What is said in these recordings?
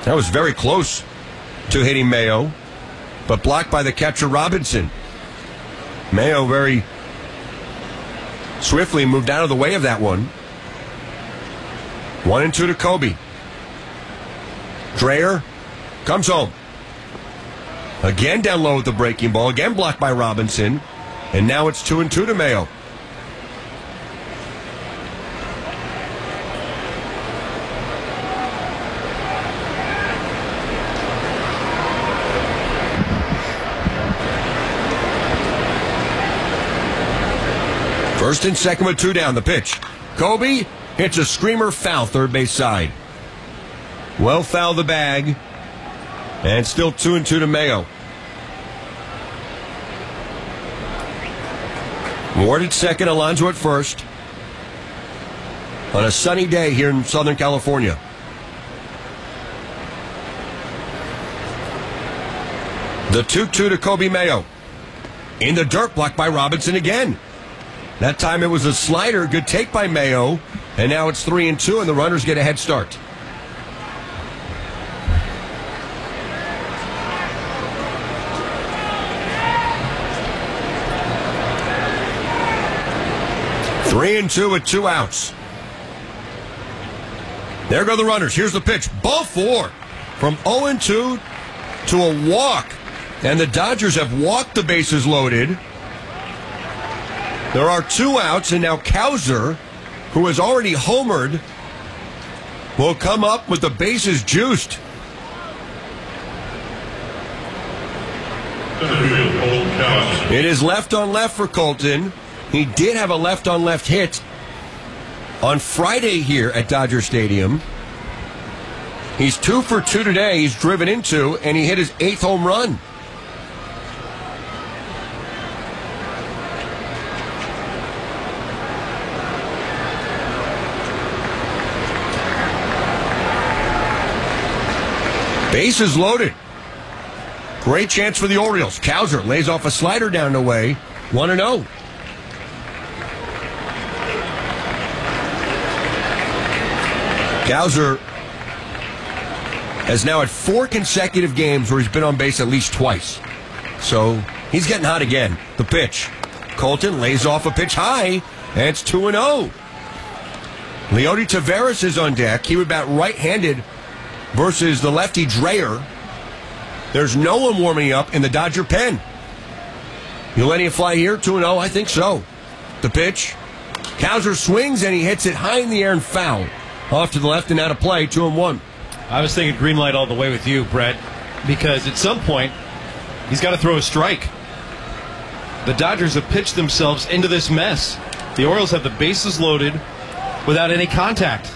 That was very close to hitting Mayo, but blocked by the catcher Robinson. Mayo very swiftly moved out of the way of that one. 1-2 to Kobe. Dreyer comes home. Again down low with the breaking ball. Again blocked by Robinson. And now it's 2-2 to Mayo. First and second with 2 down. The pitch. Kobe hits a screamer foul third base side. Well foul the bag. And still 2-2 to Mayo. Ward at second, Alonso at first. On a sunny day here in Southern California. The 2-2 to Kobe Mayo. In the dirt, blocked by Robinson again. That time it was a slider. Good take by Mayo. And now it's 3-2, and the runners get a head start. Three and two with 2 outs. There go the runners. Here's the pitch. Ball 4 from 0-2 to a walk. And the Dodgers have walked the bases loaded. There are 2 outs, and now Cowser, who has already homered, will come up with the bases juiced. It is left on left for Colton. He did have a left-on-left hit on Friday here at Dodger Stadium. He's 2 for 2 today. He's driven into, and he hit his 8th home run. Bases loaded. Great chance for the Orioles. Cowser lays off a slider down the way. 1-0. Cowser has now had 4 consecutive games where he's been on base at least twice. So he's getting hot again. The pitch. Colton lays off a pitch high, and it's 2-0. Leody Taveras is on deck. He would bat right-handed versus the lefty Dreyer. There's no one warming up in the Dodger pen. You letting it fly here? 2-0? I think so. The pitch. Cowser swings, and he hits it high in the air and foul. Off to the left and out of play, 2-1. I was thinking green light all the way with you, Brett, because at some point, he's got to throw a strike. The Dodgers have pitched themselves into this mess. The Orioles have the bases loaded without any contact.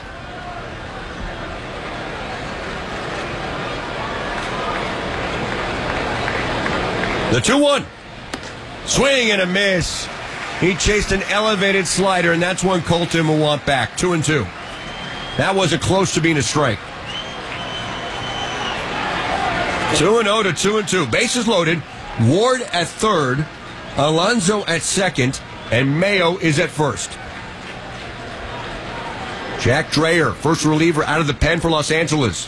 The 2-1. Swing and a miss. He chased an elevated slider, and that's one Colton will want back. 2-2. That wasn't close to being a strike. 2-0 to 2-2. Bases loaded. Ward at third. Alonso at second. And Mayo is at first. Jack Dreyer, first reliever out of the pen for Los Angeles.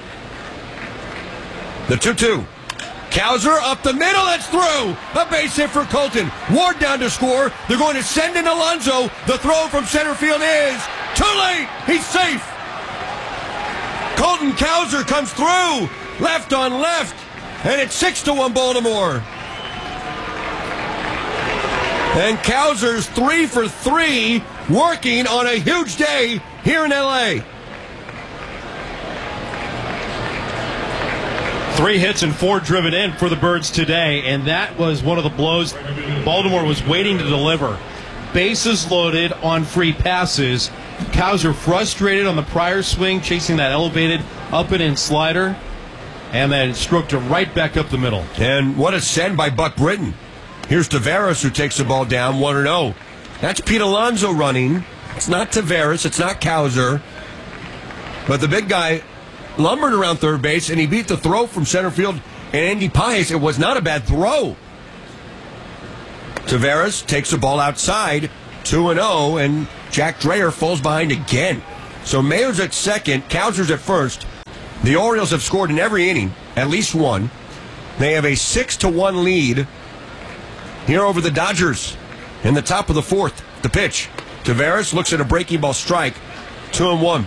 The 2-2. Cowser up the middle, that's through! A base hit for Colton. Ward down to score. They're going to send in Alonso. The throw from center field is too late! He's safe! Colton Cowser comes through! Left on left! And it's 6-1 Baltimore. And Cowser's 3 for 3, working on a huge day here in L.A. 3 hits and 4 driven in for the Birds today, and that was one of the blows Baltimore was waiting to deliver. Bases loaded on free passes. Cowser frustrated on the prior swing, chasing that elevated up and in slider, and then stroked it right back up the middle. And what a send by Buck Britton. Here's Taveras, who takes the ball down 1-0. That's Pete Alonso running. It's not Taveras, it's not Cowser. But the big guy lumbered around third base, and he beat the throw from center field. And Andy Paez, it was not a bad throw. Taveras takes the ball outside, 2-0, and Jack Dreyer falls behind again. So Mayo's at second, Cowser's at first, The Orioles have scored in every inning, at least one. They have a 6-1 lead here over the Dodgers in the top of the fourth. The pitch. Taveras looks at a breaking ball strike. 2-1.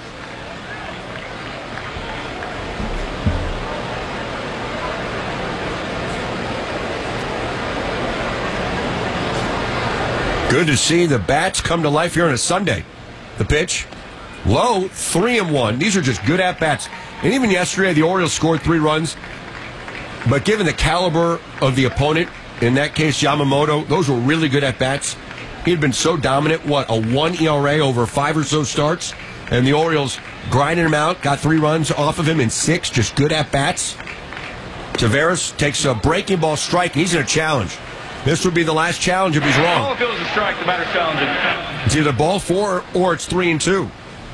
Good to see the bats come to life here on a Sunday. The pitch. Low, 3-1. These are just good at-bats. And even yesterday, the Orioles scored 3 runs. But given the caliber of the opponent, in that case Yamamoto, those were really good at-bats. He had been so dominant, a 1 ERA over 5 or so starts. And the Orioles grinding him out, got 3 runs off of him in 6, just good at-bats. Taveras takes a breaking ball strike. He's in a challenge. This would be the last challenge if he's wrong. All if it was a strike, the batter's challenging. It's either ball 4 or it's 3-2.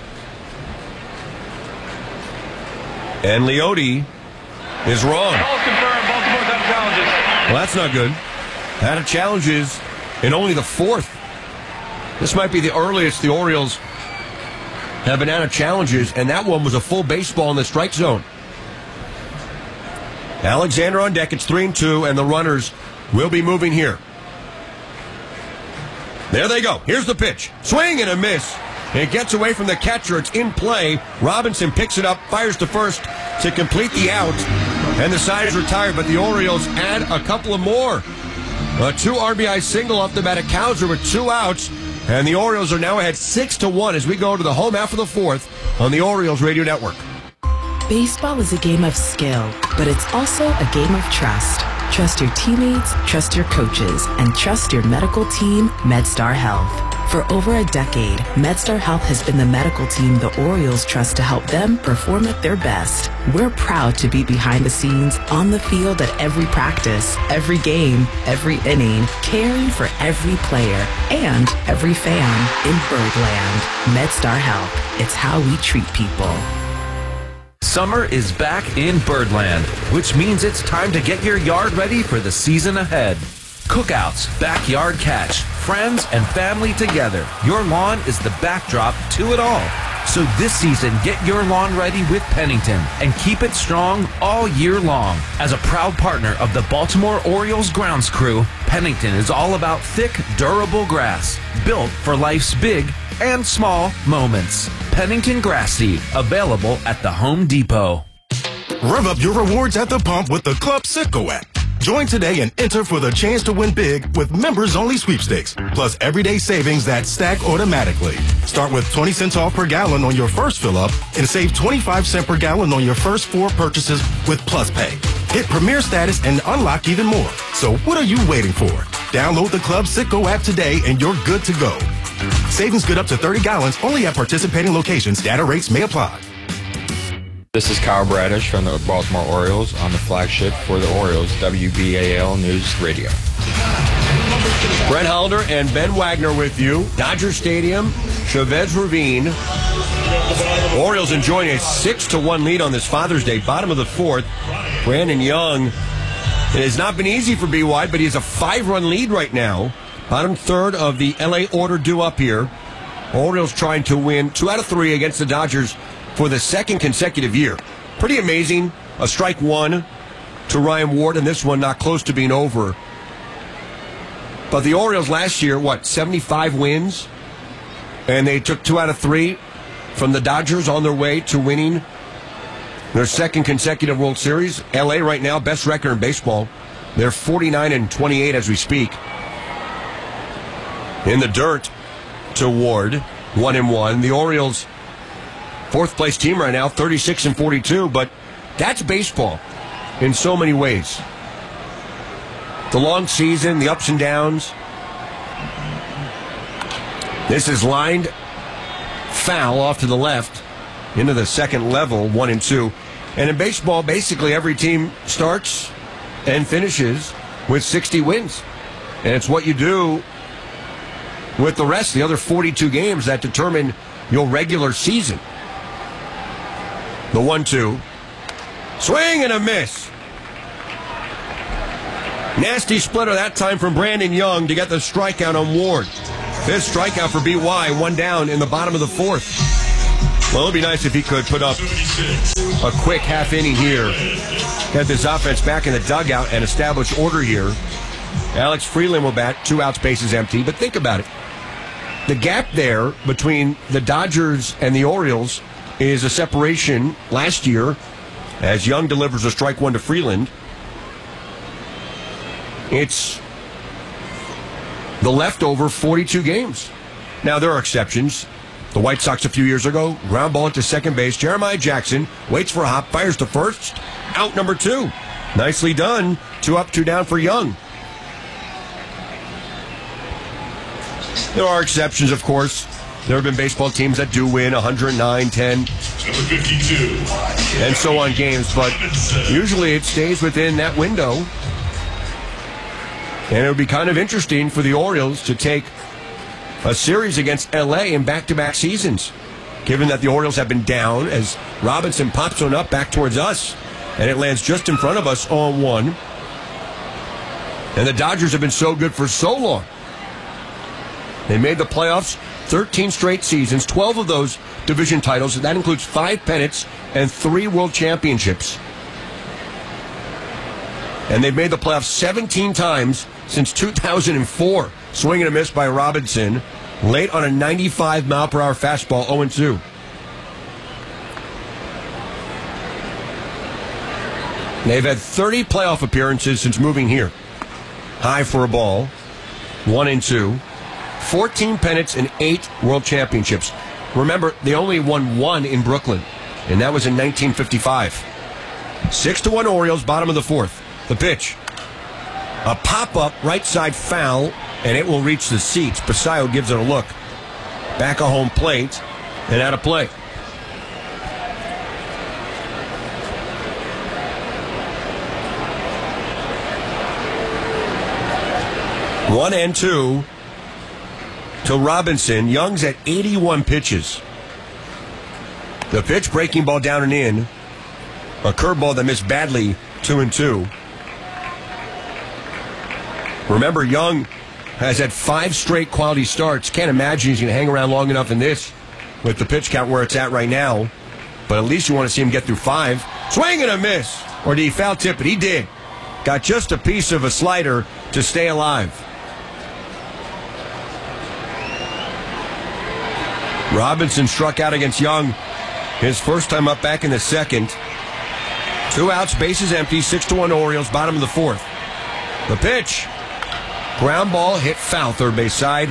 And Leote is wrong. All confirmed. Baltimore's out of challenges. Well, that's not good. Out of challenges in only the 4th. This might be the earliest the Orioles have been out of challenges, and that one was a full baseball in the strike zone. Alexander on deck. It's 3-2, and the runners will be moving here. There they go. Here's the pitch. Swing and a miss. It gets away from the catcher. It's in play. Robinson picks it up, fires to first to complete the out. And the side is retired, but the Orioles add a couple of more. A 2 RBI single off the bat of Cowser with 2 outs. And the Orioles are now ahead 6-1 as we go to the home half of the 4th on the Orioles Radio Network. Baseball is a game of skill, but it's also a game of trust. Trust your teammates, trust your coaches, and trust your medical team, MedStar Health. For over a decade, MedStar Health has been the medical team the Orioles trust to help them perform at their best. We're proud to be behind the scenes, on the field at every practice, every game, every inning, caring for every player and every fan in Birdland. MedStar Health. It's how we treat people. Summer is back in Birdland, which means it's time to get your yard ready for the season ahead. Cookouts, backyard catch, friends and family together. Your lawn is the backdrop to it all. So this season, get your lawn ready with Pennington and keep it strong all year long. As a proud partner of the Baltimore Orioles grounds crew, Pennington is all about thick, durable grass, built for life's big and small moments. Pennington Grass Seed, available at the Home Depot. Rev up your rewards at the pump with the Club Citgo app. Join today and enter for the chance to win big with members-only sweepstakes, plus everyday savings that stack automatically. Start with 20 cents off per gallon on your first fill-up and save 25 cents per gallon on your first 4 purchases with Plus Pay. Hit Premier status and unlock even more. So what are you waiting for? Download the Club Citgo app today and you're good to go. Savings good up to 30 gallons only at participating locations. Data rates may apply. This is Kyle Bradish from the Baltimore Orioles on the flagship for the Orioles, WBAL News Radio. Brett Halder and Ben Wagner with you. Dodger Stadium, Chavez Ravine. Orioles enjoying a 6-1 lead on this Father's Day. Bottom of the 4th. Brandon Young. It has not been easy for B.Y., but he has a 5-run lead right now. Bottom 3rd of the L.A. order due up here. Orioles trying to win 2 out of 3 against the Dodgers for the 2nd consecutive year. Pretty amazing. A strike 1 to Ryan Ward, and this one not close to being over. But the Orioles last year, 75 wins? And they took 2 out of 3 from the Dodgers on their way to winning their 2nd consecutive World Series. L.A. right now, best record in baseball. They're 49-28 as we speak. In the dirt to Ward, 1-1. The Orioles, 4th place team right now, 36-42, but that's baseball in so many ways. The long season, the ups and downs. This is lined foul off to the left into the second level, 1-2. And in baseball, basically every team starts and finishes with 60 wins. And it's what you do with the rest, the other 42 games that determine your regular season. The 1-2. Swing and a miss. Nasty splitter that time from Brandon Young to get the strikeout on Ward. 5th strikeout for B.Y., 1 down in the bottom of the 4th. Well, it would be nice if he could put up a quick half inning here, get this offense back in the dugout and establish order here. Alex Freeland will bat, 2 outs, bases empty. But think about it. The gap there between the Dodgers and the Orioles is a separation last year as Young delivers a strike 1 to Freeland. It's the leftover 42 games. Now, there are exceptions. The White Sox a few years ago, ground ball to second base. Jeremiah Jackson waits for a hop, fires to first. Out number 2. Nicely done. 2 up, 2 down for Young. There are exceptions, of course. There have been baseball teams that do win 109, 10, and so on games, but usually it stays within that window. And it would be kind of interesting for the Orioles to take a series against LA in back-to-back seasons, given that the Orioles have been down as Robinson pops one up back towards us, and it lands just in front of us on 1. And the Dodgers have been so good for so long. They made the playoffs 13 straight seasons, 12 of those division titles. That includes 5 pennants and 3 world championships. And they've made the playoffs 17 times since 2004. Swing and a miss by Robinson. Late on a 95-mile-per-hour fastball, 0-2. They've had 30 playoff appearances since moving here. High for a ball. 1-2. 14 pennants and 8 world championships. Remember, they only won 1 in Brooklyn, and that was in 1955. 6-1 Orioles, bottom of the 4th. The pitch. A pop-up right side foul, and it will reach the seats. Basayo gives it a look. Back of home plate, and out of play. One and 2 to Robinson. Young's at 81 pitches. The pitch, breaking ball down and in. A curveball that missed badly, 2-2. Remember, Young has had 5 straight quality starts. Can't imagine he's going to hang around long enough in this with the pitch count where it's at right now. But at least you want to see him get through 5. Swing and a miss. Or did he foul tip it? He did. Got just a piece of a slider to stay alive. Robinson struck out against Young his first time up back in the 2nd. 2 outs, bases empty, 6-1 Orioles, bottom of the 4th. The pitch. Ground ball hit foul, third base side.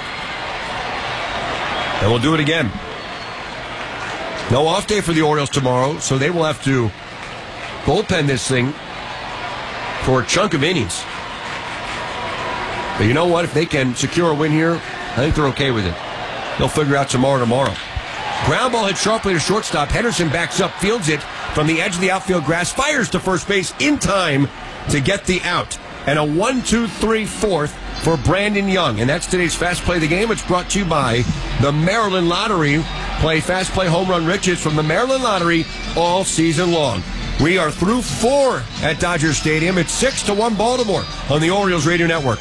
And we'll do it again. No off day for the Orioles tomorrow, so they will have to bullpen this thing for a chunk of innings. But you know what? If they can secure a win here, I think they're okay with it. They'll figure out tomorrow. Ground ball hit sharply to shortstop. Henderson backs up, fields it from the edge of the outfield grass, fires to first base in time to get the out. And a 1-2-3-4 for Brandon Young. And that's today's Fast Play of the Game. It's brought to you by the Maryland Lottery. Play Fast Play Home Run Riches from the Maryland Lottery all season long. We are through 4 at Dodger Stadium. It's 6-1 Baltimore on the Orioles Radio Network.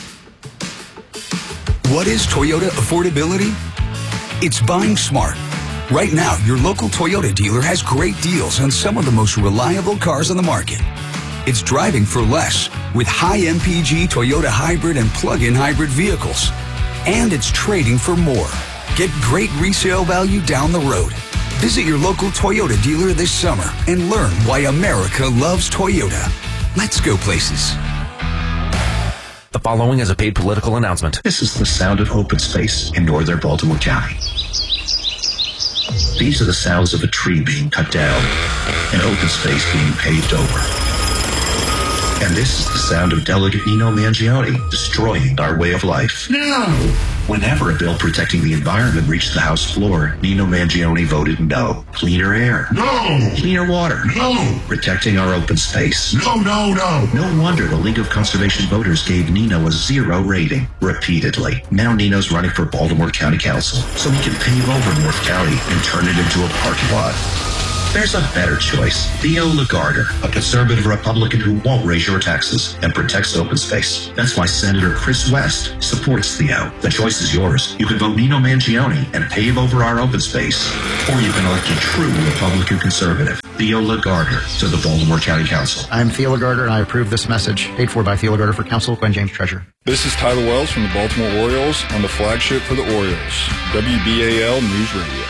What is Toyota affordability? It's buying smart. Right now, your local Toyota dealer has great deals on some of the most reliable cars on the market. It's driving for less with high MPG Toyota hybrid and plug-in hybrid vehicles. And it's trading for more. Get great resale value down the road. Visit your local Toyota dealer this summer and learn why America loves Toyota. Let's go places. The following is a paid political announcement. This is the sound of open space in northern Baltimore County. These are the sounds of a tree being cut down and open space being paved over. And this is the sound of Delegate Nino Mangione destroying our way of life. No! Whenever a bill protecting the environment reached the House floor, Nino Mangione voted no. Cleaner air. No! Cleaner water. No! Protecting our open space. No. No wonder the League of Conservation Voters gave Nino a 0 rating repeatedly. Now Nino's running for Baltimore County Council so he can pave over North County and turn it into a parking lot. There's a better choice. Theo Lagarder, a conservative Republican who won't raise your taxes and protects open space. That's why Senator Chris West supports Theo. The choice is yours. You can vote Nino Mangione and pave over our open space, or you can elect a true Republican conservative, Theo Lagarder, to the Baltimore County Council. I'm Theo Lagarder, and I approve this message. Paid for by Theo Lagarder for Council, Glenn James, Treasurer. This is Tyler Wells from the Baltimore Orioles on the flagship for the Orioles, WBAL News Radio.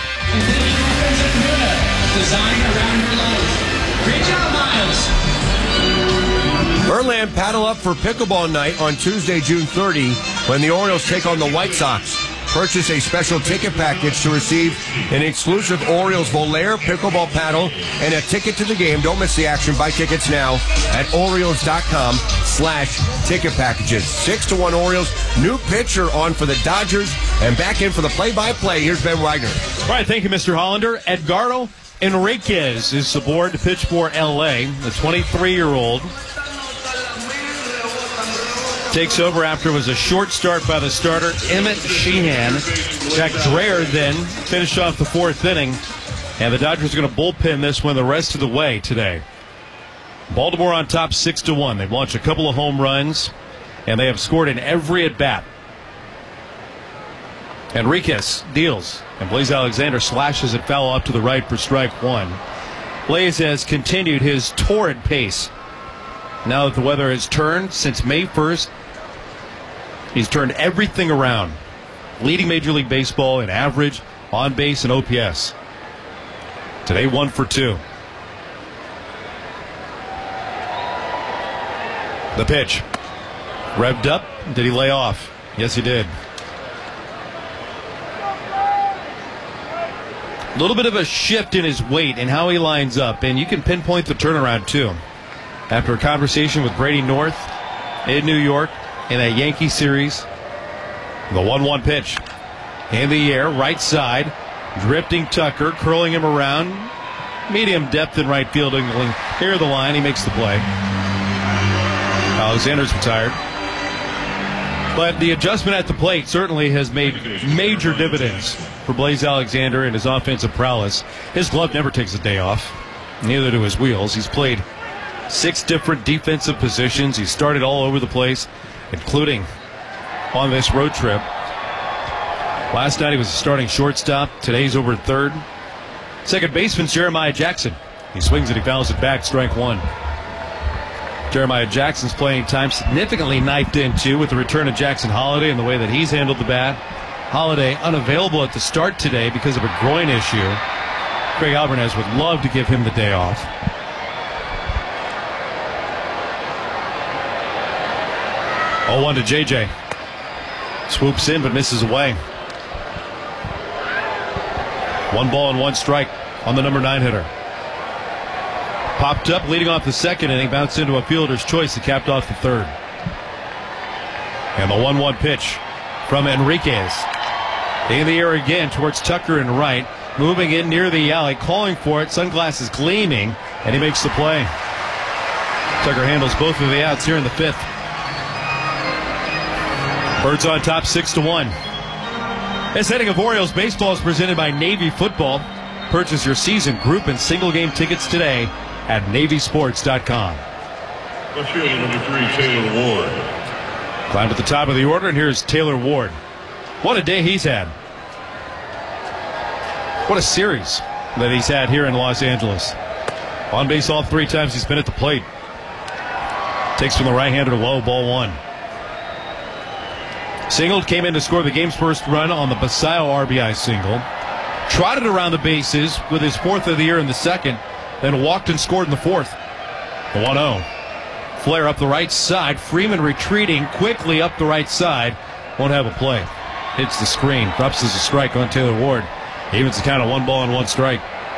Design around your life. Great job, Miles. Birdland paddle up for pickleball night on Tuesday, June 30, when the Orioles take on the White Sox. Purchase a special ticket package to receive an exclusive Orioles Volair pickleball paddle and a ticket to the game. Don't miss the action. Buy tickets now at Orioles.com/ticket packages. 6-1 Orioles. New pitcher on for the Dodgers and back in for the play-by-play. Here's Ben Wagner. All right, thank you, Mr. Hollander. Edgardo Enriquez is aboard to pitch for L.A. The 23-year-old takes over after it was a short start by the starter, Emmett Sheehan. Jack Dreher then finished off the fourth inning, and the Dodgers are going to bullpen this one the rest of the way today. Baltimore on top 6-1. They've launched a couple of home runs, and they have scored in every at-bat. Enriquez deals, and Blaze Alexander slashes it foul up to the right for strike one. Blaze has continued his torrid pace. Now that the weather has turned since May 1st, he's turned everything around. Leading Major League Baseball in average, on base, and OPS. Today, 1 for 2. The pitch. Revved up. Did he lay off? Yes, he did. A little bit of a shift in his weight and how he lines up, and you can pinpoint the turnaround, too. After a conversation with Brady North in New York in that Yankee series, the 1-1 pitch. In the air, right side, drifting Tucker, curling him around. Medium depth in right field, near the line. He makes the play. Alexander's retired. But the adjustment at the plate certainly has made major dividends for Blaze Alexander and his offensive prowess. His glove never takes a day off. Neither do his wheels. He's played 6 different defensive positions. He started all over the place, including on this road trip. Last night he was a starting shortstop. Today he's over at third. Second baseman Jeremiah Jackson. He swings it, he fouls it back, strike one. Jeremiah Jackson's playing time significantly knifed into with the return of Jackson Holliday and the way that he's handled the bat. Holliday unavailable at the start today because of a groin issue. Craig Alvarez would love to give him the day off. 0-1 to JJ. Swoops in but misses away. 1 ball and 1 strike on the number 9 hitter. Popped up leading off the second inning, bounced into a fielder's choice that capped off the third. And the 1-1 pitch from Enriquez. In the air again towards Tucker and right. Moving in near the alley, calling for it. Sunglasses gleaming, and he makes the play. Tucker handles both of the outs here in the 5th. Birds on top 6-1. This inning of Orioles baseball is presented by Navy Football. Purchase your season, group, and single game tickets today at NavySports.com. Let's hear the number 3, Taylor Ward. Climb at the top of the order, and here's Taylor Ward. What a day he's had. What a series that he's had here in Los Angeles. On base all 3 times he's been at the plate. Takes from the right-hander to low, ball 1. Singled, came in to score the game's first run on the Basayo RBI single. Trotted around the bases with his 4th of the year in the 2nd. Then walked and scored in the 4th. The 1-0. Flare up the right side. Freeman retreating quickly up the right side. Won't have a play. Hits the screen. Drops as a strike on Taylor Ward. Evens the count of 1 ball and 1 strike.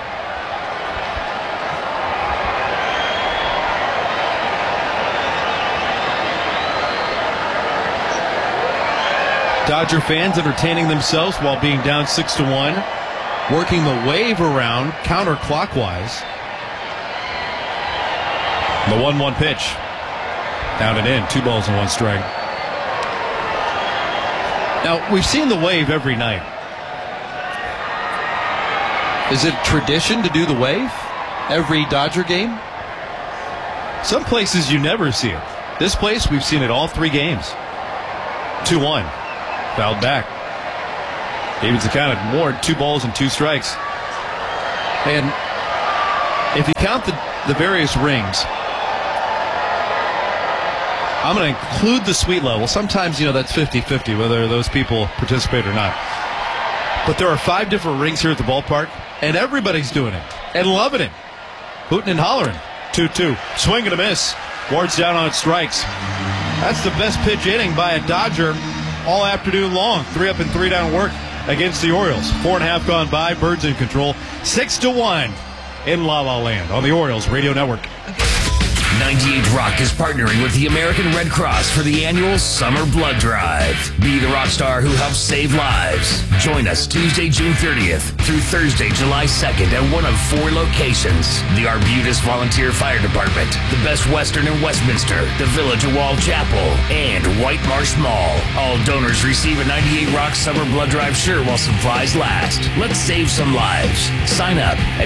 Dodger fans entertaining themselves while being down 6-1. Working the wave around counterclockwise. The 1-1 pitch. Down and in. 2 balls and 1 strike. Now, we've seen the wave every night. Is it tradition to do the wave? every Dodger game. Some places you never see it. This place, we've seen it all 3 games. 2-1. Fouled back. Evens the count at more, 2 balls and 2 strikes. And if you count the various rings, I'm going to include the suite level. Sometimes, that's 50-50, whether those people participate or not. But there are 5 different rings here at the ballpark, and everybody's doing it and loving it. Hooting and hollering. 2-2. Swing and a miss. Ward's down on strikes. That's the best pitch inning by a Dodger all afternoon long. 3 up and 3 down work against the Orioles. 4.5 gone by. Birds in control. 6-1 in La La Land on the Orioles Radio Network. 98 Rock is partnering with the American Red Cross for the annual Summer Blood Drive. Be the rock star who helps save lives. Join us Tuesday, June 30th through Thursday, July 2nd at one of 4 locations. The Arbutus Volunteer Fire Department, the Best Western in Westminster, the Village of Wall Chapel, and White Marsh Mall. All donors receive a 98 Rock Summer Blood Drive shirt while supplies last. Let's save some lives. Sign up at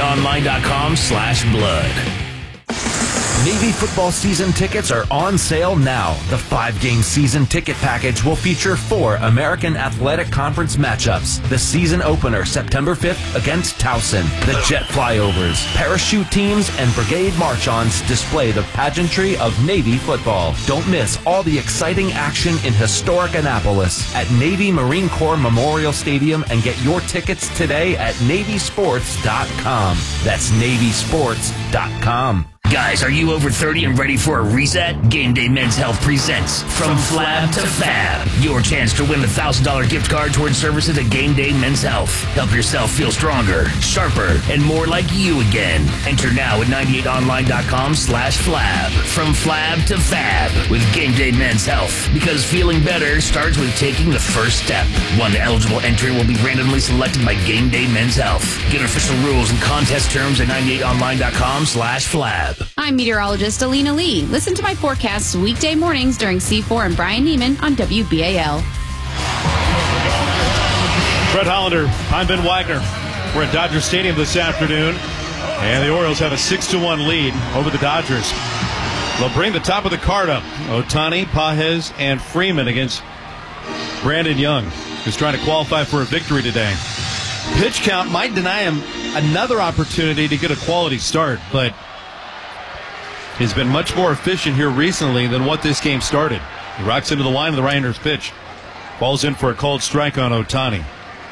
98online.com/blood. Navy football season tickets are on sale now. The 5-game season ticket package will feature 4 American Athletic Conference matchups. The season opener September 5th against Towson. The jet flyovers, parachute teams, and brigade march-ons display the pageantry of Navy football. Don't miss all the exciting action in historic Annapolis at Navy Marine Corps Memorial Stadium and get your tickets today at NavySports.com. That's NavySports.com. Guys, are you over 30 and ready for a reset? Game Day Men's Health presents From Flab to Fab. Your chance to win the $1,000 gift card towards services at Game Day Men's Health. Help yourself feel stronger, sharper, and more like you again. Enter now at 98online.com/flab. From Flab to Fab with Game Day Men's Health. Because feeling better starts with taking the first step. One eligible entry will be randomly selected by Game Day Men's Health. Get official rules and contest terms at 98online.com/flab. I'm meteorologist Alina Lee. Listen to my forecasts weekday mornings during C4 and Brian Neiman on WBAL. Fred Hollander, I'm Ben Wagner. We're at Dodger Stadium this afternoon, and the Orioles have a 6-1 lead over the Dodgers. They'll bring the top of the card up. Ohtani, Pages, and Freeman against Brandon Young, who's trying to qualify for a victory today. Pitch count might deny him another opportunity to get a quality start, but he's been much more efficient here recently than what this game started. He rocks into the line of the right-hander's pitch. Falls in for a called strike on Ohtani.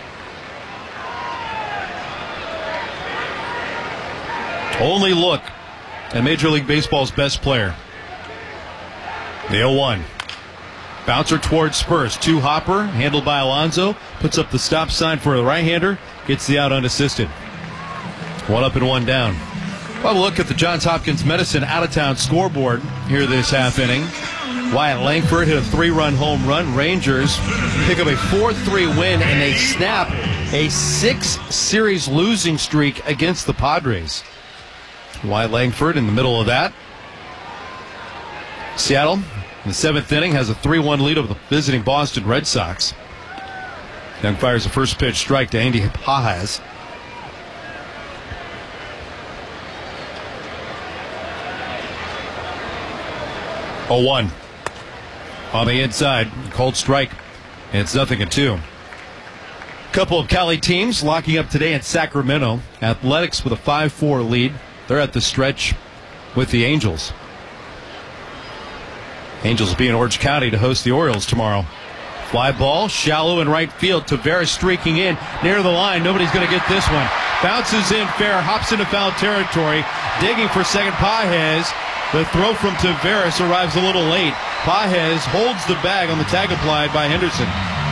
Only look at Major League Baseball's best player. The 0-1. Bouncer towards Spurs. 2 hopper, handled by Alonso. Puts up the stop sign for the right-hander. Gets the out unassisted. 1 up and 1 down. Well, we'll look at the Johns Hopkins Medicine out-of-town scoreboard here this half inning. Wyatt Langford hit a 3-run home run. Rangers pick up a 4-3 win, and they snap a 6-series losing streak against the Padres. Wyatt Langford in the middle of that. Seattle in the 7th inning has a 3-1 lead over the visiting Boston Red Sox. Young fires the first pitch strike to Andy Pages. Oh, 1 on the inside, cold strike, and it's 0-2. Couple of Cali teams locking up today in Sacramento. Athletics with a 5-4 lead. They're at the stretch with the Angels. Angels will be in Orange County to host the Orioles tomorrow. Fly ball, shallow in right field. Tavares streaking in near the line. Nobody's going to get this one. Bounces in fair, hops into foul territory. Digging for second, Pages. The throw from Tavares arrives a little late. Pages holds the bag on the tag applied by Henderson.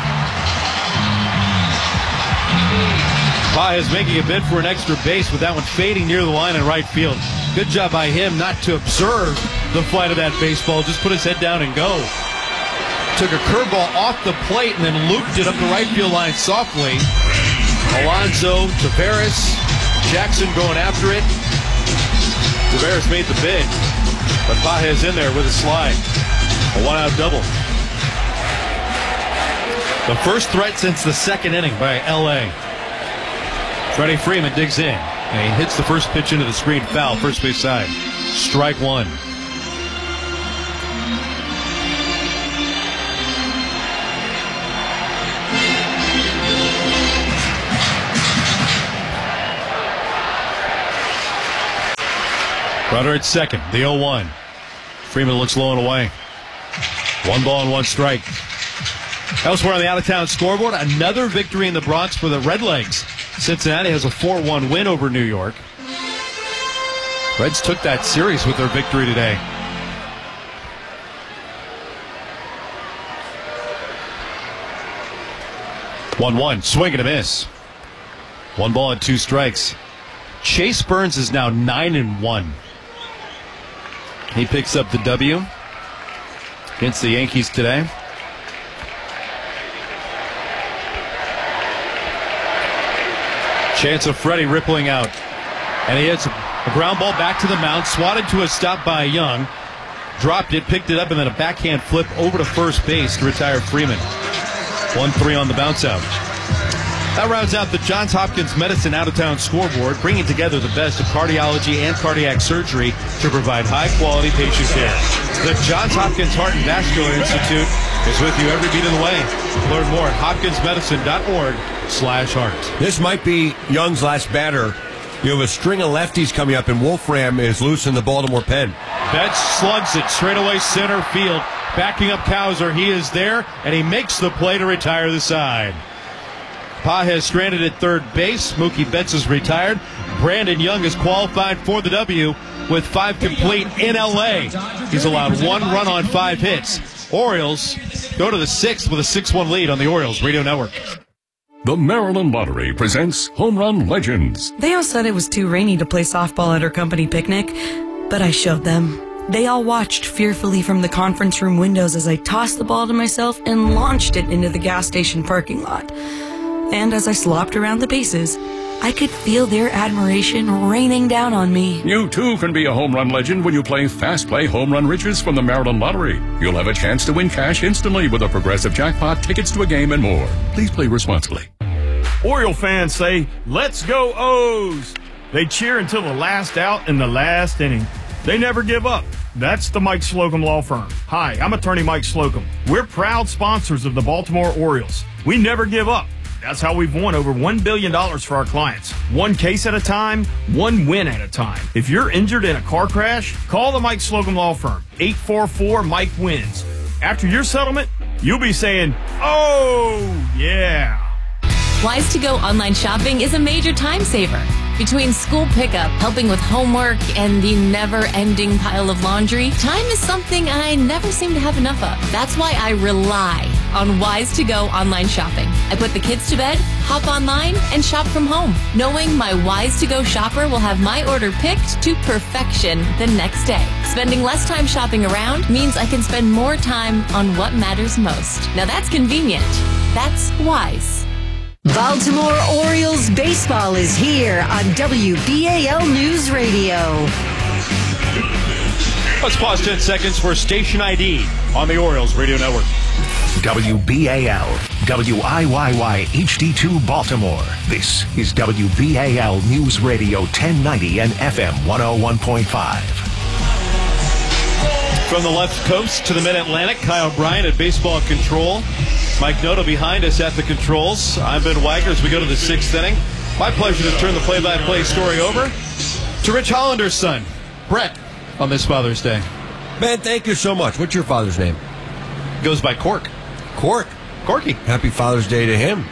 Pages making a bid for an extra base with that one fading near the line in right field. Good job by him not to observe the flight of that baseball. Just put his head down and go. Took a curveball off the plate and then looped it up the right field line softly. Alonso, Tavares, Jackson going after it. Tavares made the bid, but Pages in there with a slide. A 1-out double. The first threat since the 2nd inning by L.A. Freddie Freeman digs in. And he hits the first pitch into the screen, foul, first base side. Strike one. Runner at second, the 0-1. Freeman looks low and away. 1 ball and 1 strike. Elsewhere on the out-of-town scoreboard, another victory in the Bronx for the Redlegs. Cincinnati has a 4-1 win over New York. Reds took that series with their victory today. One, swing and a miss. 1 ball and 2 strikes. Chase Burns is now 9-1. He picks up the W against the Yankees today. Chance of Freddie rippling out. And he hits a ground ball back to the mound, swatted to a stop by Young. Dropped it, picked it up, and then a backhand flip over to first base to retire Freeman. 1-3 on the bounce out. That rounds out the Johns Hopkins Medicine out-of-town scoreboard, bringing together the best of cardiology and cardiac surgery to provide high-quality patient care. The Johns Hopkins Heart and Vascular Institute is with you every beat of the way. Learn more at hopkinsmedicine.org/heart. This might be Young's last batter. You have a string of lefties coming up, and Wolfram is loose in the Baltimore pen. Betts slugs it straight away center field. Backing up Cowser. He is there, and he makes the play to retire the side. Pages stranded at third base. Mookie Betts is retired. Brandon Young is qualified for the W with 5 complete in L.A. He's allowed 1 run on 5 hits. Orioles go to the 6th with a 6-1 lead on the Orioles Radio Network. The Maryland Lottery presents Home Run Legends. They all said it was too rainy to play softball at our company picnic, but I showed them. They all watched fearfully from the conference room windows as I tossed the ball to myself and launched it into the gas station parking lot. And as I slopped around the bases, I could feel their admiration raining down on me. You too can be a home run legend when you play Fast Play Home Run Riches from the Maryland Lottery. You'll have a chance to win cash instantly with a progressive jackpot, tickets to a game, and more. Please play responsibly. Oriole fans say, "Let's go O's!" They cheer until the last out in the last inning. They never give up. That's the Mike Slocum Law Firm. Hi, I'm attorney Mike Slocum. We're proud sponsors of the Baltimore Orioles. We never give up. That's how we've won over $1 billion for our clients. 1 case at a time, 1 win at a time. If you're injured in a car crash, call the Mike Slocum Law Firm. 844-MIKE-WINS. After your settlement, you'll be saying, "Oh, yeah." Wise to Go online shopping is a major time saver. Between school pickup, helping with homework, and the never-ending pile of laundry, time is something I never seem to have enough of. That's why I rely on Wise to Go online shopping. I put the kids to bed, hop online, and shop from home, knowing my Wise to Go shopper will have my order picked to perfection the next day. Spending less time shopping around means I can spend more time on what matters most. Now that's convenient. That's Wise. Baltimore Orioles baseball is here on WBAL News Radio. Let's pause 10 seconds for station ID on the Orioles Radio Network. WBAL, WIYY HD2 Baltimore. This is WBAL News Radio 1090 and FM 101.5. From the left coast to the mid-Atlantic, Kyle Bryant at baseball control. Mike Noto behind us at the controls. I'm Ben Wagner as we go to the 6th inning. My pleasure to turn the play-by-play story over to Rich Hollander's son, Brett, on this Father's Day. Ben, thank you so much. What's your father's name? Goes by Cork. Cork? Corky. Happy Father's Day to him.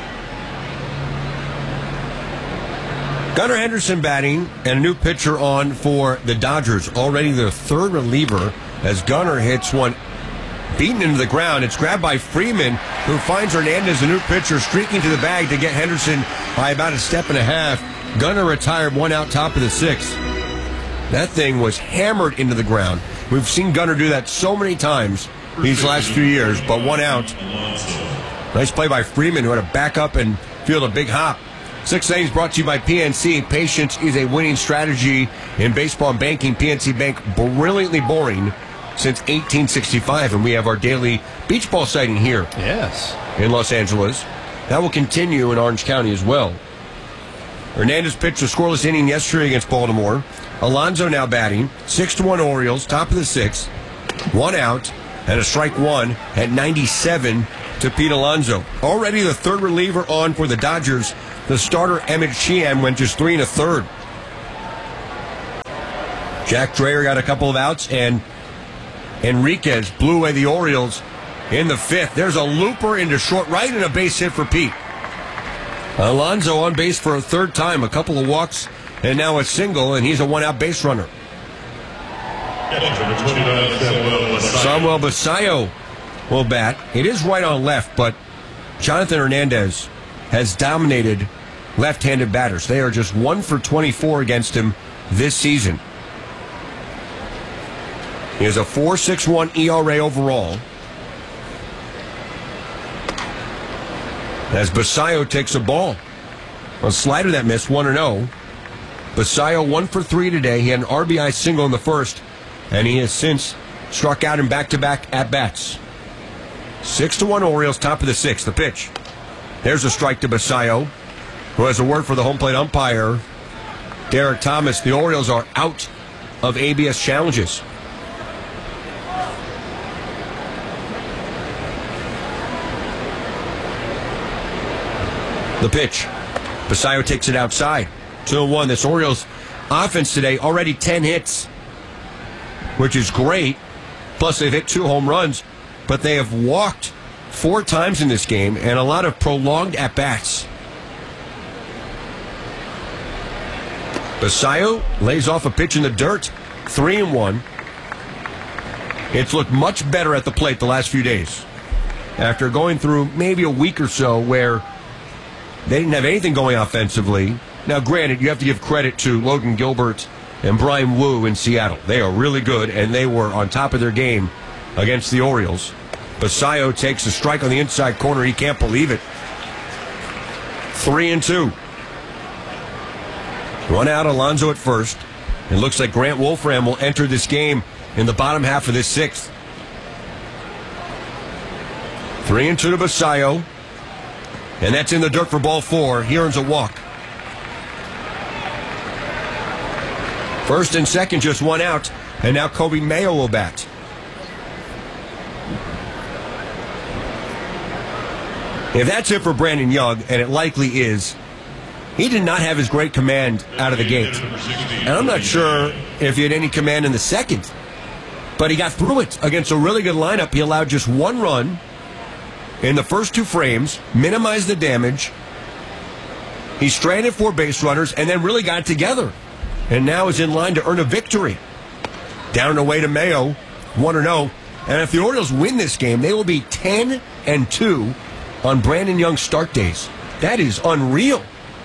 Gunnar Henderson batting and a new pitcher on for the Dodgers. Already their 3rd reliever as Gunnar hits one beaten into the ground. It's grabbed by Freeman, who finds Hernandez, the new pitcher, streaking to the bag to get Henderson by about a step and a half. Gunnar retired 1 out, top of the 6th. That thing was hammered into the ground. We've seen Gunnar do that so many times these last few years, but 1 out. Nice play by Freeman, who had to back up and field a big hop. 6th innings brought to you by PNC. Patience is a winning strategy in baseball and banking. PNC Bank, brilliantly boring since 1865, and we have our daily beach ball sighting here. Yes. In Los Angeles. That will continue in Orange County as well. Hernandez pitched a scoreless inning yesterday against Baltimore. Alonso now batting. 6-1 Orioles, top of the sixth. 1 out and a strike one at 97 to Pete Alonso. Already the third reliever on for the Dodgers. The starter, Emmett Sheehan, went just 3 1/3. Jack Dreher got a couple of outs, and Enriquez blew away the Orioles in the 5th. There's a looper into short right and a base hit for Pete. Alonso on base for a third time, a couple of walks, and now a single, and he's a 1-out base runner. Samuel Basallo will bat. It is right on left, but Jonathan Hernandez has dominated left-handed batters. They are just 1 for 24 against him this season. He has a 4.61 ERA overall. As Basallo takes a ball. A slider that missed, 1-0. Basallo 1 for 3 today. He had an RBI single in the first, and he has since struck out in back-to-back at-bats. 6-1 Orioles, top of the 6th. The pitch. There's a strike to Basallo, who has a word for the home plate umpire, Derek Thomas. The Orioles are out of ABS challenges. The pitch. Basallo takes it outside. 2-1. This Orioles offense today, already 10 hits, which is great. Plus, they've hit 2 home runs, but they have walked 4 times in this game and a lot of prolonged at-bats. Basallo lays off a pitch in the dirt. 3-1. It's looked much better at the plate the last few days. After going through maybe a week or so where they didn't have anything going offensively. Now, granted, you have to give credit to Logan Gilbert and Brian Wu in Seattle. They are really good, and they were on top of their game against the Orioles. Basallo takes a strike on the inside corner. He can't believe it. 3-2. 1 out, Alonso at first. It looks like Grant Wolfram will enter this game in the bottom half of this 6th. 3-2 to Basallo. And that's in the dirt for ball 4. He earns a walk. First and second, just 1 out. And now Kobe Mayo will bat. If that's it for Brandon Young, and it likely is, he did not have his great command out of the gate. And I'm not sure if he had any command in the second. But he got through it against a really good lineup. He allowed just 1 run in the first 2 frames, minimized the damage. He stranded 4 base runners and then really got it together. And now is in line to earn a victory. Down and away to Mayo, 1-0. And if the Orioles win this game, they will be 10-2 on Brandon Young's start days. That is unreal.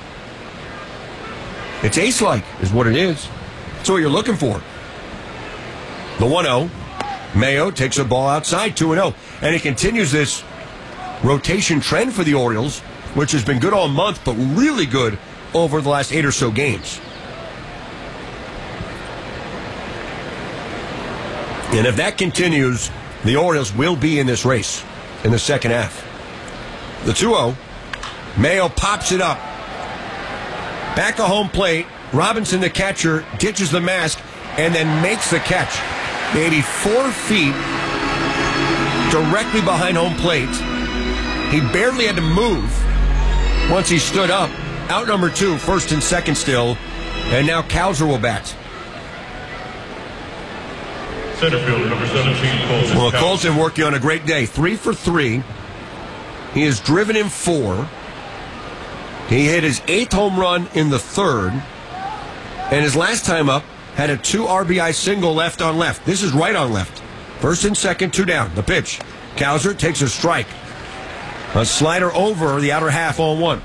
It's ace-like, is what it is. That's what you're looking for. The 1-0. Mayo takes a ball outside, 2-0. And he continues this rotation trend for the Orioles, which has been good all month, but really good over the last 8 or so games. And if that continues, the Orioles will be in this race in the second half. The 2-0. Mayo pops it up. Back of home plate. Robinson, the catcher, ditches the mask and then makes the catch. Maybe 4 feet directly behind home plate. He barely had to move once he stood up. Out number 2, first and second still. And now Cowser will bat. Center fielder, number 17, Colton. Well, Colton working on a great day. 3 for 3. He has driven in 4. He hit his 8th home run in the 3rd. And his last time up had a 2 RBI single left on left. This is right on left. First and second, 2 down. The pitch. Cowser takes a strike. A slider over the outer half, 0-1.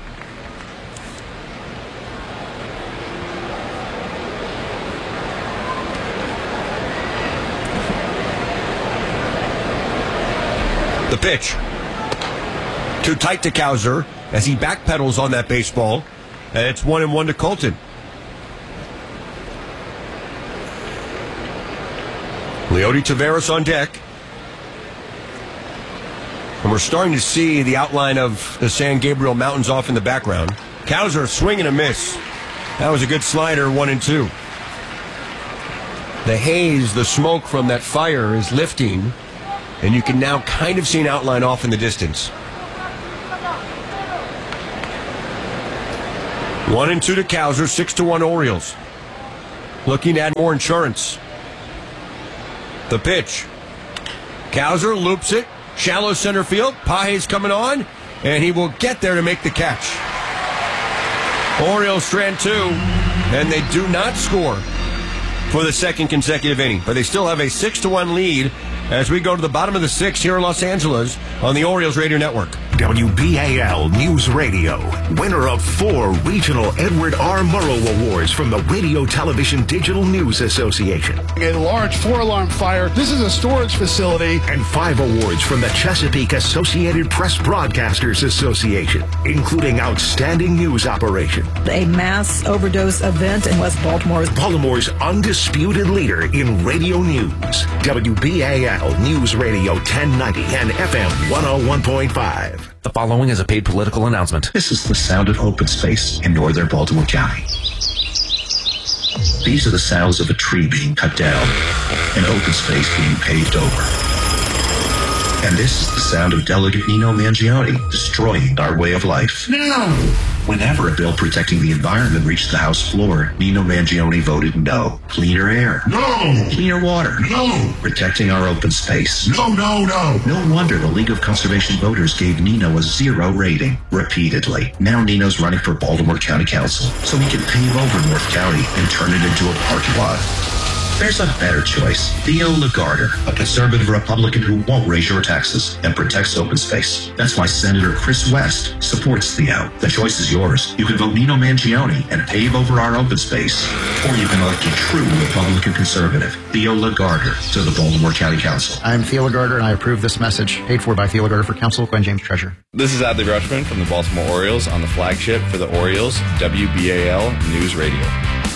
The pitch. Too tight to Cowser as he backpedals on that baseball. And it's 1-1 to Colton. Leody Taveras on deck. And we're starting to see the outline of the San Gabriel Mountains off in the background. Cowser, swing and a miss. That was a good slider, 1-2. The haze, the smoke from that fire is lifting, and you can now kind of see an outline off in the distance. 1-2 to Cowser, 6-1 Orioles. Looking to add more insurance. The pitch. Cowser loops it. Shallow center field. Page's coming on, and he will get there to make the catch. Orioles strand 2, and they do not score for the second consecutive inning. But they still have a 6-1 lead as we go to the bottom of the 6th here in Los Angeles on the Orioles Radio Network. WBAL News Radio, winner of 4 regional Edward R. Murrow Awards from the Radio Television Digital News Association. A large 4-alarm fire. This is a storage facility. And 5 awards from the Chesapeake Associated Press Broadcasters Association, including Outstanding News Operation. A mass overdose event in West Baltimore. Baltimore's undisputed leader in radio news. WBAL News Radio 1090 and FM 101.5. The following is a paid political announcement. This is the sound of open space in northern Baltimore County. These are the sounds of a tree being cut down and open space being paved over. And this is the sound of Delegate Nino Mangione destroying our way of life. No! Whenever a bill protecting the environment reached the House floor, Nino Mangione voted no. Cleaner air. No! Cleaner water. No! Protecting our open space. No, no, no! No wonder the League of Conservation Voters gave Nino a 0 rating, repeatedly. Now Nino's running for Baltimore County Council, so he can pave over North County and turn it into a parking lot. There's a better choice. Theo Lagarder, a conservative Republican who won't raise your taxes and protects open space. That's why Senator Chris West supports Theo. The choice is yours. You can vote Nino Mangione and pave over our open space. Or you can elect a true Republican conservative, Theo Lagarder, to the Baltimore County Council. I'm Theo Lagarder, and I approve this message. Paid for by Theo Lagarder for Council, Glenn James, Treasurer. This is Adley Rushman from the Baltimore Orioles on the flagship for the Orioles, WBAL News Radio.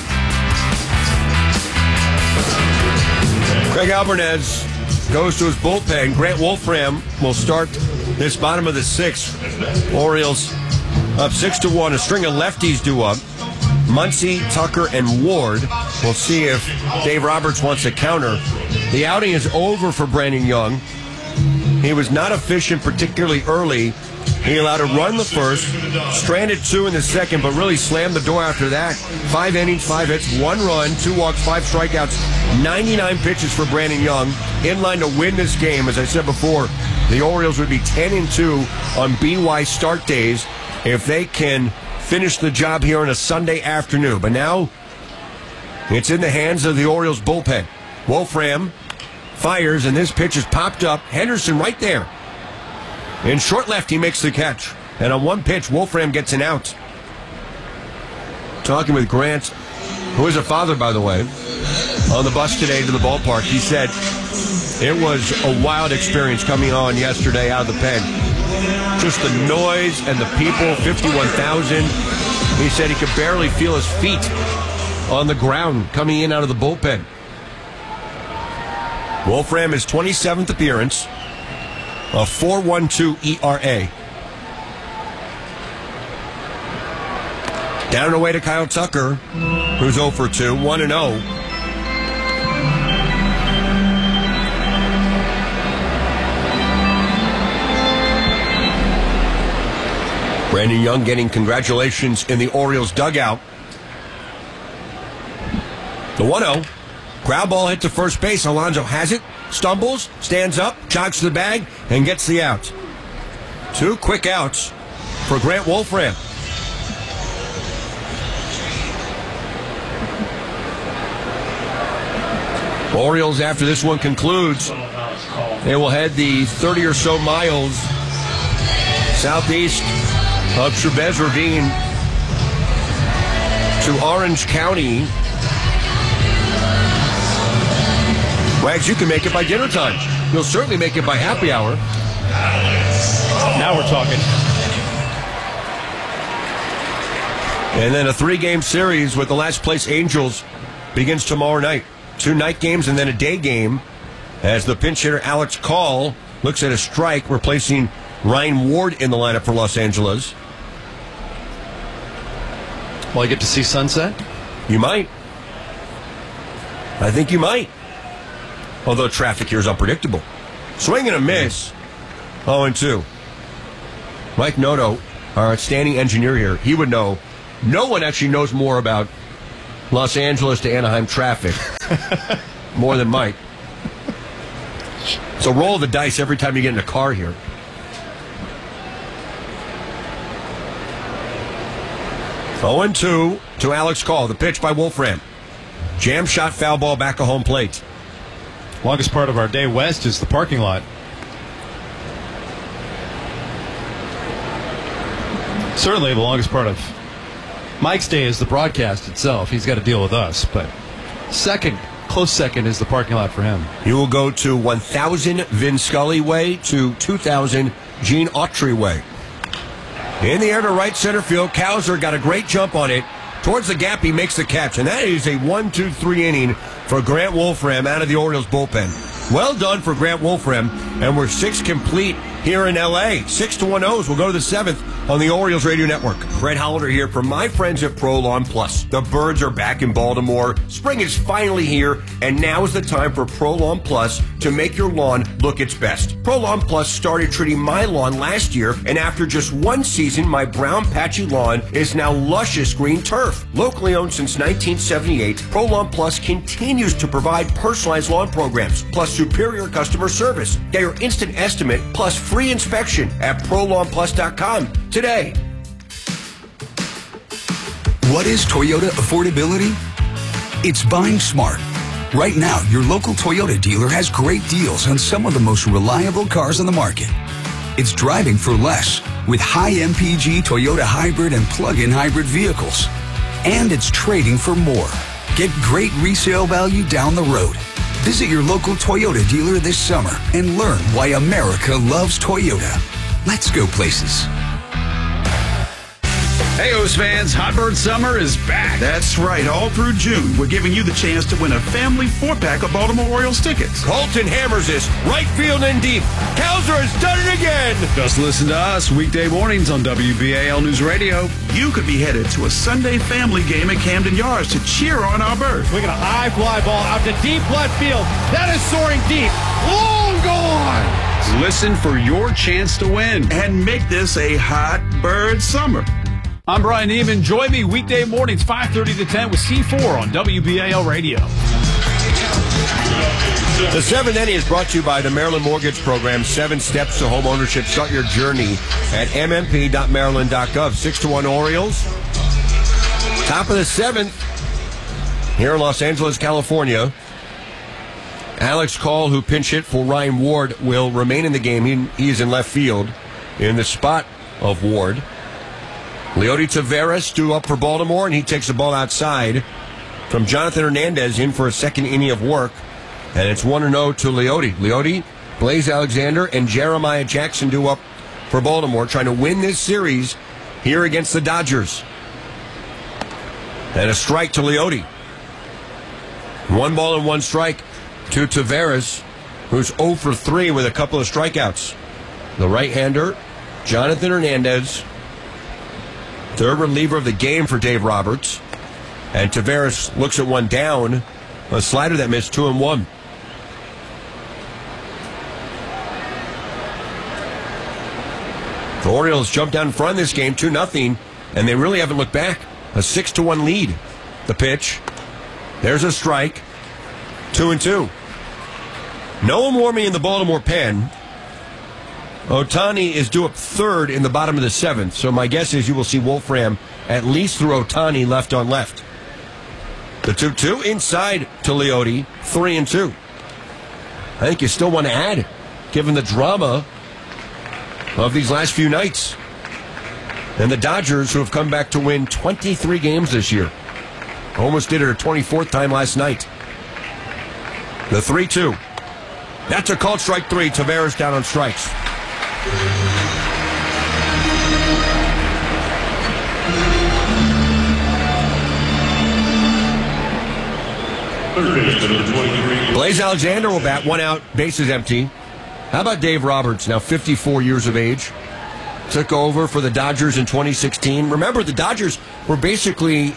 Craig Albernez goes to his bullpen. Grant Wolfram will start this bottom of the 6th. Orioles up 6-1. A string of lefties due up. Muncy, Tucker, and Ward. We'll see if Dave Roberts wants a counter. The outing is over for Brandon Young. He was not efficient, particularly early. He allowed a run the first, stranded 2 in the second, but really slammed the door after that. 5 innings, 5 hits, 1 run, 2 walks, 5 strikeouts, 99 pitches for Brandon Young. In line to win this game. As I said before, the Orioles would be 10-2 on BY start days if they can finish the job here on a Sunday afternoon. But now it's in the hands of the Orioles bullpen. Wolfram fires, and this pitch is popped up. Henderson right there. In short left, he makes the catch. And on one pitch, Wolfram gets an out. Talking with Grant, who is a father, by the way, on the bus today to the ballpark. He said it was a wild experience coming on yesterday out of the pen. Just the noise and the people, 51,000. He said he could barely feel his feet on the ground coming in out of the bullpen. Wolfram, his 27th appearance. A 4.12 ERA. Down and away to Kyle Tucker, who's 0 for 2, 1-0. Brandon Young getting congratulations in the Orioles dugout. The 1-0. Ground ball hit to first base. Alonso has it. Stumbles, stands up, jogs to the bag, and gets the out. 2 quick outs for Grant Wolfram. Orioles, after this one concludes, they will head the 30 or so miles southeast of Trubez Ravine to Orange County. Wags, you can make it by dinner time. You'll certainly make it by happy hour. Now we're talking. And then a 3-game series with the last place Angels begins tomorrow night. 2 night games and then a day game as the pinch hitter Alex Call looks at a strike, replacing Ryan Ward in the lineup for Los Angeles. Will I get to see sunset? You might. I think you might. Although traffic here is unpredictable. Swing and a miss. 0-2. Mike Noto, our outstanding engineer here, he would know. No one actually knows more about Los Angeles to Anaheim traffic more than Mike. So roll the dice every time you get in a car here. Oh, 0-2 to Alex Call. The pitch by Wolfram. Jam shot, foul ball, back of home plate. Longest part of our day west is the parking lot. Certainly the longest part of Mike's day is the broadcast itself. He's got to deal with us. But close second is the parking lot for him. You will go to 1000 Vin Scully Way to 2000 Gene Autry Way. In the air to right center field. Cowser got a great jump on it. Towards the gap, he makes the catch. And that is a 1-2-3 inning for Grant Wolfram out of the Orioles bullpen. Well done for Grant Wolfram. And we're 6 complete here in L.A. 6-1 O's. We'll go to the 7th on the Orioles Radio Network. Brett Hollander here from my friends at Pro Lawn Plus. The Birds are back in Baltimore. Spring is finally here, and now is the time for Pro Lawn Plus to make your lawn look its best. Pro Lawn Plus started treating my lawn last year, and after just 1 season, my brown patchy lawn is now luscious green turf. Locally owned since 1978, Pro Lawn Plus continues to provide personalized lawn programs, plus superior customer service. Get your instant estimate, plus free inspection at ProLawnPlus.com today. What is Toyota affordability? It's buying smart. Right now, your local Toyota dealer has great deals on some of the most reliable cars on the market. It's driving for less with high MPG Toyota hybrid and plug-in hybrid vehicles. And it's trading for more. Get great resale value down the road. Visit your local Toyota dealer this summer and learn why America loves Toyota. Let's go places. Hey, O's fans, Hot Bird Summer is back. That's right. All through June, we're giving you the chance to win a family 4-pack of Baltimore Orioles tickets. Colton hammers this right field and deep. Cowser has done it again. Just listen to us weekday mornings on WBAL News Radio. You could be headed to a Sunday family game at Camden Yards to cheer on our Birds. We got a high fly ball out to deep left field. That is soaring deep. Long gone. Listen for your chance to win. And make this a Hot Bird Summer. I'm Brian Neiman. Join me weekday mornings 5:30 to 10 with C4 on WBAL Radio. The 7th inning is brought to you by the Maryland Mortgage Program. 7 steps to home ownership. Start your journey at mmp.maryland.gov. 6-1 Orioles. Top of the 7th here in Los Angeles, California. Alex Call, who pinch hit for Ryan Ward, will remain in the game. He is in left field in the spot of Ward. Leody Taveras due up for Baltimore, and he takes the ball outside from Jonathan Hernandez in for a second inning of work. And it's 1-0 to Leody. Leody, Blaze Alexander, and Jeremiah Jackson due up for Baltimore, trying to win this series here against the Dodgers. And a strike to Leody. 1 ball and 1 strike to Taveras, who's 0 for 3 with a couple of strikeouts. The right-hander, Jonathan Hernandez, third reliever of the game for Dave Roberts. And Taveras looks at one down. A slider that missed 2-1. The Orioles jumped down in front in this game 2-0, and they really haven't looked back. A 6-1 lead. The pitch. There's a strike. 2-2. No one warming in the Baltimore pen. Ohtani is due up third in the bottom of the 7th, so my guess is you will see Wolfram at least through Ohtani left on left. The 2-2 inside to Leody, 3-2. I think you still want to add, given the drama of these last few nights. And the Dodgers, who have come back to win 23 games this year. Almost did it a 24th time last night. The 3-2. That's a called strike 3. Taveras down on strikes. Blaze Alexander will bat, 1 out, bases empty. How about Dave Roberts, now 54 years of age? took over for the Dodgers in 2016. Remember, the Dodgers were basically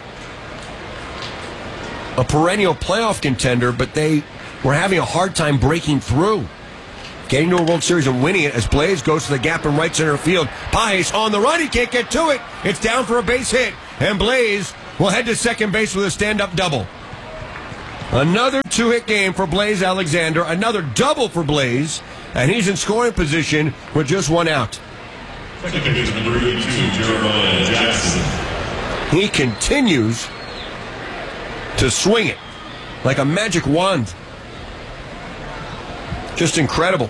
a perennial playoff contender, but they were having a hard time breaking through, getting to a World Series and winning it as Blaze goes to the gap in right center field. Pages on the run. He can't get to it. It's down for a base hit, and Blaze will head to second base with a stand-up double. Another 2-hit game for Blaze Alexander. Another double for Blaze, and he's in scoring position with just one out. Second base number 32, Jeremiah Jackson. He continues to swing it like a magic wand. Just incredible.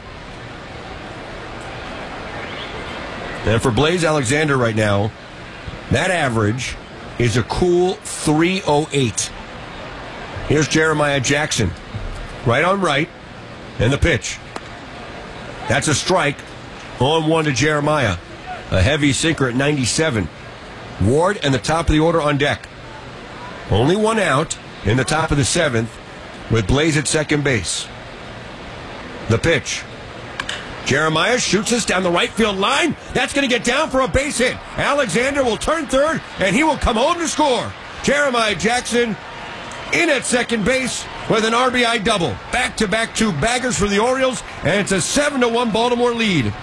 And for Blaze Alexander right now, that average is a cool 308. Here's Jeremiah Jackson. Right on right. And the pitch. That's a strike. 0-1 to Jeremiah. A heavy sinker at 97. Ward and the top of the order on deck. Only one out in the top of the 7th with Blaze at second base. The pitch. Jeremiah shoots this down the right field line. That's going to get down for a base hit. Alexander will turn third, and he will come home to score. Jeremiah Jackson in at second base with an RBI double. Back-to-back 2 baggers for the Orioles, and it's a 7-1 Baltimore lead.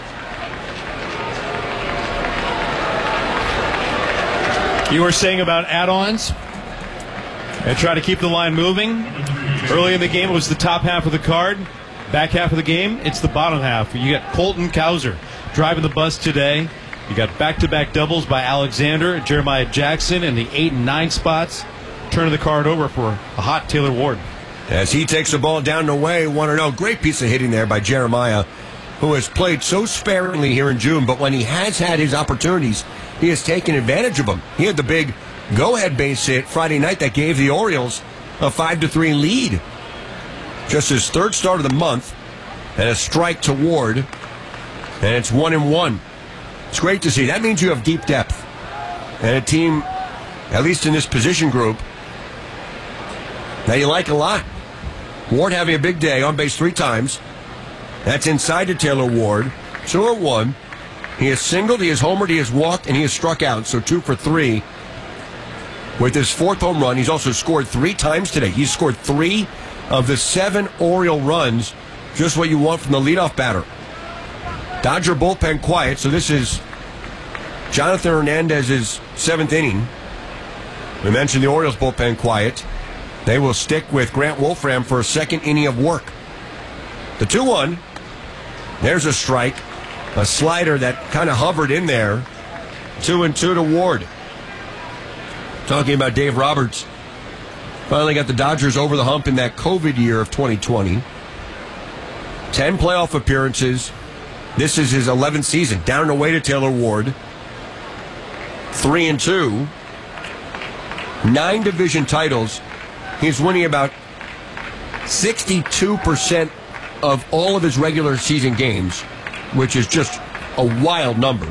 You were saying about add-ons and try to keep the line moving. Early in the game, it was the top half of the card. Back half of the game, it's the bottom half. You got Colton Cowser driving the bus today. You got back-to-back doubles by Alexander and Jeremiah Jackson in the 8 and 9 spots. Turning the card over for a hot Taylor Ward. As he takes the ball down and away, 1-0. Great piece of hitting there by Jeremiah, who has played so sparingly here in June, but when he has had his opportunities, he has taken advantage of them. He had the big go-ahead base hit Friday night that gave the Orioles a 5-3 lead. Just his third start of the month, and a strike to Ward, and it's 1-1. It's great to see. That means you have deep depth, and a team, at least in this position group, that you like a lot. Ward having a big day, on base 3 times. That's inside to Taylor Ward. 2-1. He has singled, he has homered, he has walked, and he has struck out. So 2 for 3 with his 4th home run. He's also scored 3 times today. He's scored 3 of the 7 Oriole runs. Just what you want from the leadoff batter. Dodger bullpen quiet, so this is Jonathan Hernandez's 7th inning. We mentioned the Orioles bullpen quiet. They will stick with Grant Wolfram for a 2nd inning of work. The 2-1. There's a strike. A slider that kind of hovered in there. 2-2 to Ward. Talking about Dave Roberts. Finally got the Dodgers over the hump in that COVID year of 2020. 10 playoff appearances. This is his 11th season. Down and away to Taylor Ward. 3-2. 9 division titles. He's winning about 62% of all of his regular season games, which is just a wild number.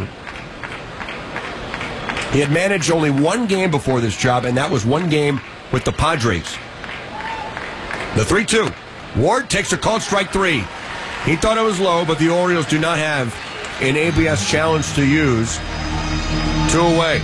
He had managed only 1 game before this job, and that was 1 game with the Padres. The 3-2. Ward takes a called strike 3. He thought it was low, but the Orioles do not have an ABS challenge to use. 2 away.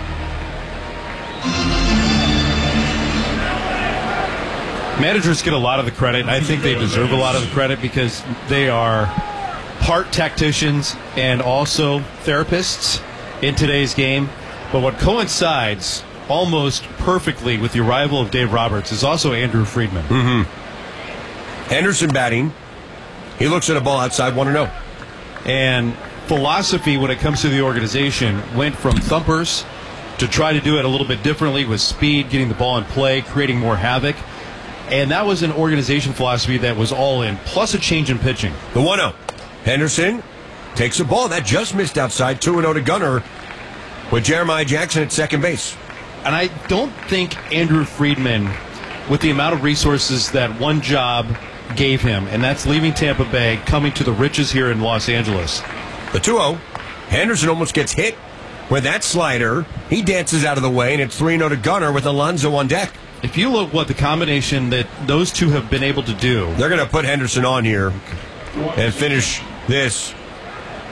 Managers get a lot of the credit. I think they deserve a lot of the credit because they are part tacticians and also therapists in today's game. But what coincides almost perfectly with the arrival of Dave Roberts is also Andrew Friedman. Henderson batting. He looks at a ball outside, 1-0. And philosophy when it comes to the organization went from thumpers to try to do it a little bit differently with speed, getting the ball in play, creating more havoc. And that was an organization philosophy that was all in, plus a change in pitching. The 1-0. Henderson takes a ball. That just missed outside. 2-0 to Gunnar with Jeremiah Jackson at second base. And I don't think Andrew Friedman, with the amount of resources that one job gave him, and that's leaving Tampa Bay, coming to the riches here in Los Angeles. The 2-0. Henderson almost gets hit with that slider. He dances out of the way, and it's 3-0 to Gunnar with Alonso on deck. If you look what the combination that those two have been able to do. They're going to put Henderson on here and finish this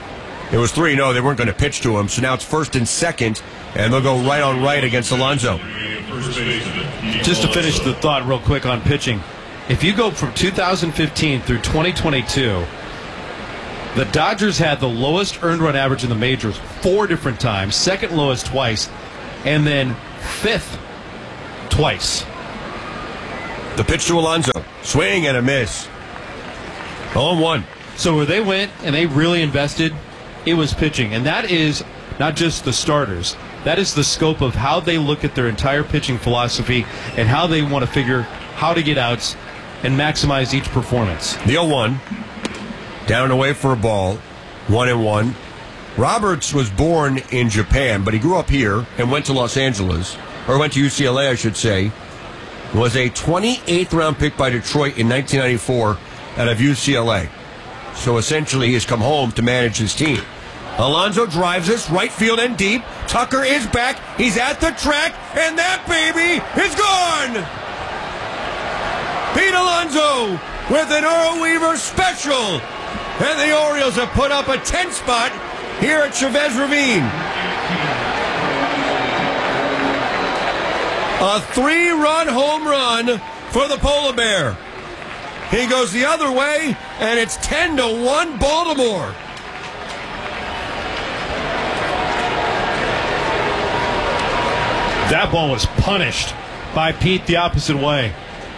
It was 3-0. They weren't going to pitch to him, so now it's first and second, and they'll go right on right against Alonso. Just to finish the thought real quick on pitching, if you go from 2015 through 2022, the Dodgers had the lowest earned run average in the majors 4 different times, second lowest twice, and then 5th twice. The pitch to Alonso. Swing and a miss. 0-1. So where they went and they really invested, it was pitching. And that is not just the starters. That is the scope of how they look at their entire pitching philosophy and how they want to figure how to get outs and maximize each performance. The 0-1. Down and away for a ball. 1-1. Roberts was born in Japan, but he grew up here and went to Los Angeles, or went to UCLA, I should say. Was a 28th round pick by Detroit in 1994 out of UCLA. So essentially he has come home to manage his team. Alonso drives this right field and deep. Tucker is back. He's at the track, and that baby is gone. Pete Alonso with an Earl Weaver special. And the Orioles have put up a 10 spot here at Chavez Ravine. A 3-run home run for the Polar Bear. He goes the other way, and it's 10-1 Baltimore. That ball was punished by Pete the opposite way.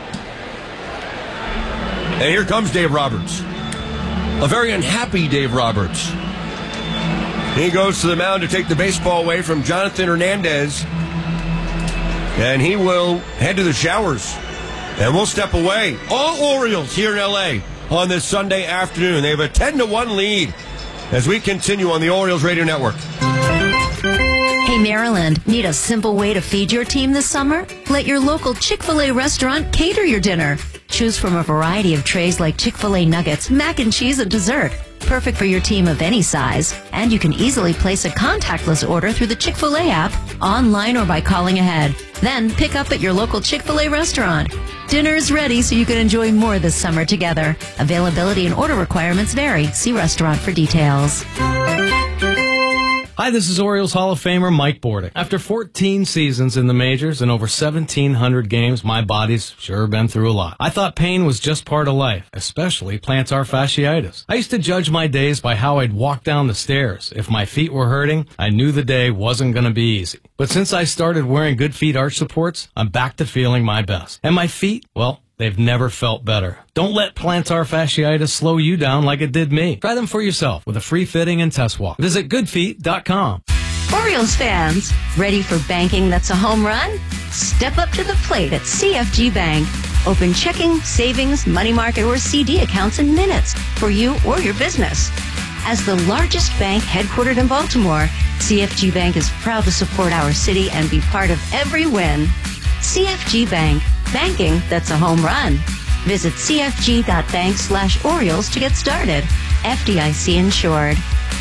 And here comes Dave Roberts. A very unhappy Dave Roberts. He goes to the mound to take the baseball away from Jonathan Hernandez. And he will head to the showers. And we'll step away. All Orioles here in L.A. on this Sunday afternoon. They have a 10-1 lead as we continue on the Orioles Radio Network. Hey, Maryland, need a simple way to feed your team this summer? Let your local Chick-fil-A restaurant cater your dinner. Choose from a variety of trays like Chick-fil-A nuggets, mac and cheese, and dessert. Perfect for your team of any size. And you can easily place a contactless order through the Chick-fil-A app, online or by calling ahead. Then pick up at your local Chick-fil-A restaurant. Dinner is ready so you can enjoy more this summer together. Availability and order requirements vary. See restaurant for details. Hi, this is Orioles Hall of Famer Mike Bordick. After 14 seasons in the majors and over 1,700 games, my body's sure been through a lot. I thought pain was just part of life, especially plantar fasciitis. I used to judge my days by how I'd walk down the stairs. If my feet were hurting, I knew the day wasn't going to be easy. But since I started wearing Good Feet arch supports, I'm back to feeling my best. And my feet, well, they've never felt better. Don't let plantar fasciitis slow you down like it did me. Try them for yourself with a free fitting and test walk. Visit goodfeet.com. Orioles fans, ready for banking that's a home run? Step up to the plate at CFG Bank. Open checking, savings, money market, or CD accounts in minutes for you or your business. As the largest bank headquartered in Baltimore, CFG Bank is proud to support our city and be part of every win. CFG Bank. Banking that's a home run. Visit cfg.bank/Orioles to get started. FDIC insured.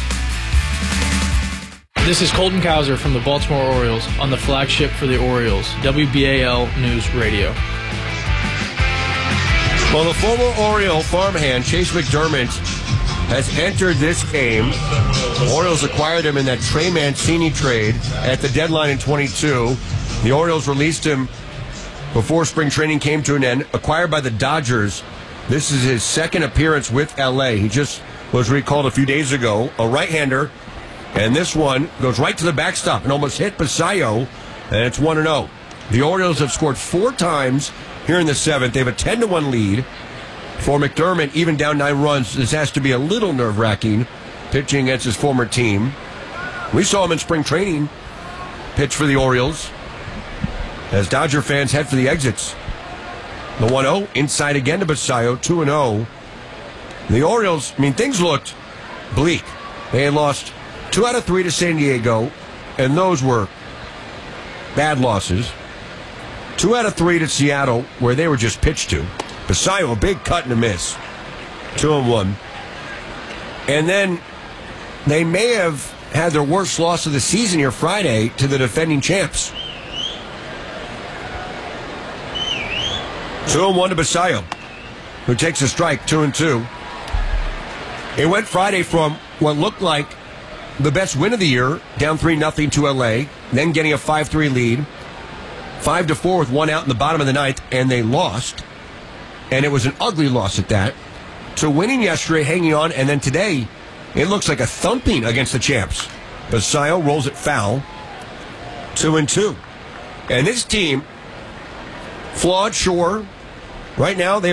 This is Colton Cowser from the Baltimore Orioles on the flagship for the Orioles, WBAL News Radio. Well, the former Oriole farmhand, Chase McDermott, has entered this game. The Orioles acquired him in that Trey Mancini trade at the deadline in 22. The Orioles released him before spring training came to an end, acquired by the Dodgers. This is his second appearance with L.A. He just was recalled a few days ago, a right-hander, and this one goes right to the backstop and almost hit Basayo, and it's 1-0. The Orioles have scored 4 times here in the 7th. They have a 10-1 lead. For McDermott, even down 9 runs, this has to be a little nerve-wracking, pitching against his former team. We saw him in spring training pitch for the Orioles as Dodger fans head for the exits. The 1-0, inside again to Basayo, 2-0. The Orioles, things looked bleak. They had lost 2 out of 3 to San Diego, and those were bad losses. 2 out of 3 to Seattle, where they were just pitched to. Basayo, a big cut and a miss. 2-1. And then they may have had their worst loss of the season here Friday to the defending champs. 2-1 to Basayo, who takes a strike, 2-2. It went Friday from what looked like the best win of the year, down 3-0 to LA, then getting a 5-3 lead, 5-4 with one out in the bottom of the ninth, and they lost. And it was an ugly loss at that. So winning yesterday, hanging on, and then today, it looks like a thumping against the champs. Basayo rolls it foul, 2-2. And this team, flawed, sure. Right now, they